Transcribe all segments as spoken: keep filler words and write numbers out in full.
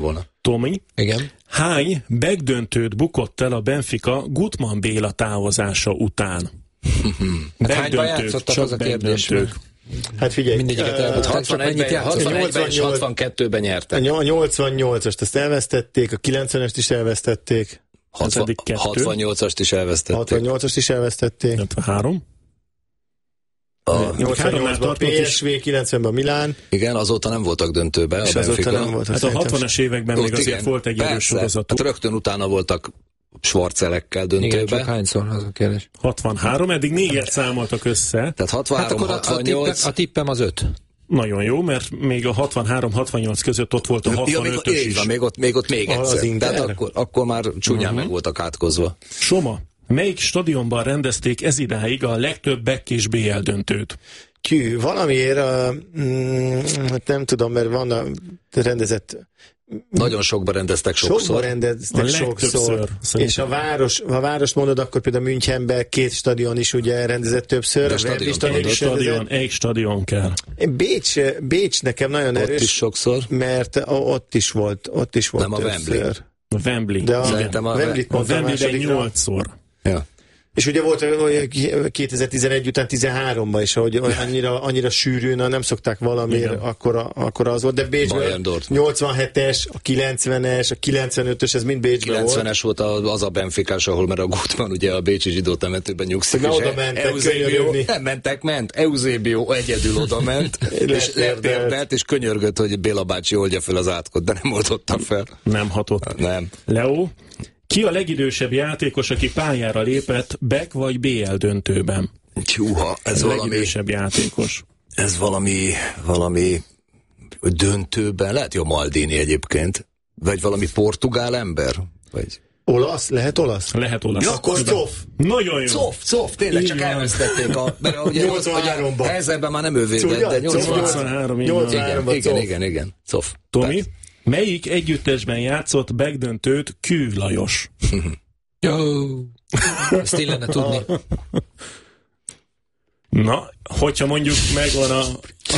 volna. Tomi, igen. Hány megdöntőt bukott el a Benfica Gutmann Béla távozása után? Hát hányban játszottak, az a kérdés? Hát figyelj, mindegyiket elmondták, hatvanegyben, hatvanegyben és hatvankettőben nyertek. A nyolcvannyolcast azt elvesztették, a kilencvenest is elvesztették. hatvannyolcast is elvesztették. hatvannyolcast is elvesztették. hetvenhárom A nyolcvannyolcban a pé es vé, kilencvenben a Milán. Igen, azóta nem voltak döntőbe. És a azóta nem voltak. Hát a hatvanas években még azért igen, volt egy erős sorozatuk. Hát rögtön utána voltak Schwarzelekkel döntőbe. Igen, csak hányszor az a kérdés? hatvanhárom, eddig négyet számoltak össze. Tehát hatvanhárom, hát akkor hatvannyolc. A, tippem, a tippem az öt. Nagyon jó, mert még a hatvanhárom hatvannyolc között ott volt a hatvanötös ja, még, is. Van, még ott, még ott még egyszer. Tehát akkor, akkor már csúnyán uh-huh. meg voltak átkozva. Soma, melyik stadionban rendezték ezidáig a legtöbb back és bé el döntőt? Kű, valamiért, a, mm, nem tudom, mert van a rendezett... Nagyon sokban rendeztek sokszor. Sokban rendeztek sokszor. És a város, ha várost mondod, akkor például Münchenben két stadion is ugye rendezett többször. De stadion, stadion, egy, stadion, egy stadion kell. Bécs, Bécs nekem nagyon ott erős. Is sokszor. Mert ott is volt, ott is volt nem többször. a Wembley. A Wembley. De a, Szerintem a, Wembley-t a Wembley-ben nyolcszor. Ja. És ugye volt kétezer-tizenegy után tizenháromban is, hogy annyira, annyira sűrűn, nem szokták valamiért, akkor, akkor az volt, de Bécsben nyolcvanhetes, a kilencvenes, a kilencvenötös, ez mind Bécsben volt. kilencvenes volt az a Benficás, ahol mert a Gutmann ugye a bécsi zsidó temetőben nyugszik. És oda mentek, Eusebio, nem mentek, ment. Eusebio egyedül oda ment, és letérdelt, és könyörgött, hogy Béla bácsi oldja fel az átkot, de nem oldotta fel. Nem hatott. Nem. Leo? Ki a legidősebb játékos, aki pályára lépett back vagy bé el döntőben? Tyúha, ez a valami... legidősebb játékos. Ez valami, valami döntőben, lehet jó Maldini egyébként, vagy valami portugál ember, vagy... Olasz? Lehet olasz? Lehet olasz. Ja, akkor Cof. Nagyon jó. Cof, Cof, tényleg csak elvesztették a... nyolcvanháromban. Helyzetben már nem ő védett, de nyolcvanhárom. Igen, igen, igen, igen. Cof. Tomi? Melyik együttesben játszott backdöntőt Kű Lajos? Jó, ezt illene tudni. Na, hogyha mondjuk megvan a, a,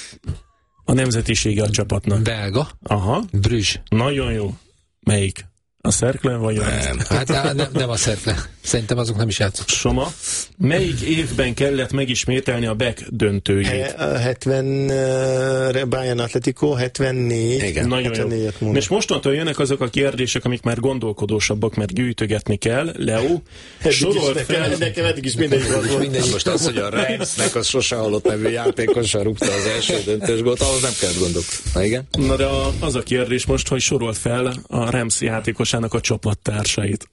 a nemzetisége a csapatnak. Belga. Aha. Brüzs. Nagyon jó. Melyik? A Cercle vagy a... Nem. Hát nem, nem a Cercle. Szerintem azok nem is játszott. Soma. Melyik évben kellett megismételni a back döntőjét? He, hetven uh, Bayern Atletico, hetvennégy. Igen. Nagyon jó. És mostantól jönnek azok a kérdések, amik már gondolkodósabbak, mert gyűjtögetni kell. Leo, sorolt fel... Nekem, nekem eddig is mindegyik volt. Mindegyik. Most az, hogy a Reinsnek az sose hallott nevű játékosan rúgta az első döntős gólt, ahhoz nem kell gondolni. Na igen? Na de a, az a kérdés most, hogy sorolt fel a Rams játékosának a csapattársait.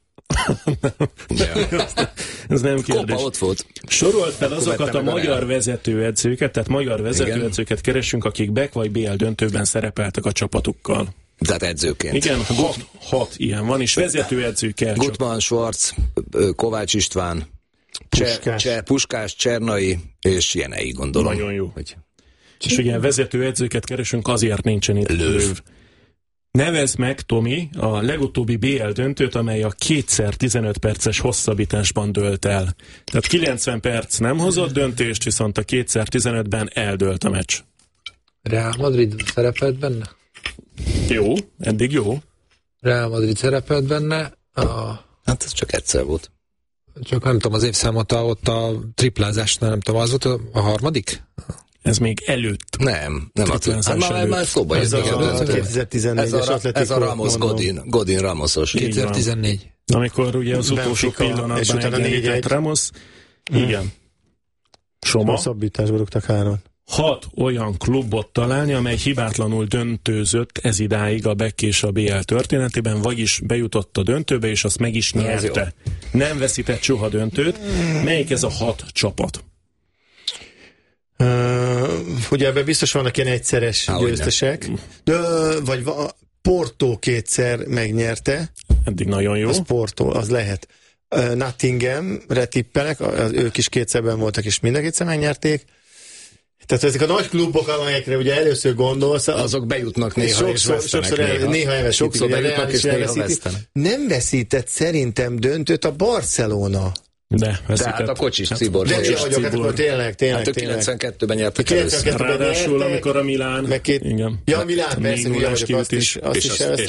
Ja. Ez nem kérdés. Kopa ott volt. Sorolt fel azokat a magyar vezetőedzőket, tehát magyar vezetőedzőket keresünk, akik back vagy bé el döntőben szerepeltek a csapatukkal. Tehát edzőként. Igen, hat, hat ilyen van, és vezetőedző kell. Gutmann, Schwarz, Kovács István, Puskás, Cser, Puskás Csernai és Jenei, gondolom. Nagyon jó. Hogy... És ugye vezetőedzőket keresünk, azért nincsen itt Löv. Nevezd meg, Tomi, a legutóbbi bé el döntőt, amely a kétszer tizenöt perces hosszabbításban dőlt el. Tehát kilencven perc nem hozott döntést, viszont a kétszer tizenötben eldőlt a meccs. Real Madrid szerepelt benne? Jó, eddig jó. Real Madrid szerepelt benne. A... Hát ez csak egyszer volt. Csak nem tudom, az évszámot ott a triplázásnál, nem tudom, az volt a, a harmadik? Ez még előtt. Nem, nem a triplázás előtt. Már szóba ez a kétezer-tizennégyes Atletico. Ez a Ramos Godin, Godin Ramosos. kétezer-tizennégy. Amikor ugye az utolsó pillanatban egyenlített Ramos. Igen. Soma. Hosszabbításba rúgtak három. Hat olyan klubot találni, amely hibátlanul döntőzött ez idáig a back és a bé el történetében, vagyis bejutott a döntőbe, és azt meg is nyerte. Nem veszített soha döntőt. Melyik ez a hat csapat? Uh, ugye ebben biztos vannak ilyen egyszeres Há, győztesek. De, vagy va, Porto kétszer megnyerte. Eddig nagyon jó. Az Porto, az lehet. Uh, Nottinghamre tippelek, az, ők is kétszerben voltak, és mind a kétszer megnyerték. Tehát ezek a nagy klubok, amelyekre ugye először gondolsz, azok bejutnak néha sokszor, és vesztenek. Sokszor el, néha, néha elveszítik. Sokszor bejutnak és néha vesztenek. Nem veszített szerintem döntőt a Barcelona. De, de hát a kocsis Cibor. De mi vagyok, hát akkor tényleg, tényleg. Hát ő kilencvenkettőben nyertek először. Ráadásul, amikor a Milán... Két... Igen. Ja, a Milán, persze, mi vagyok, azt is, azt is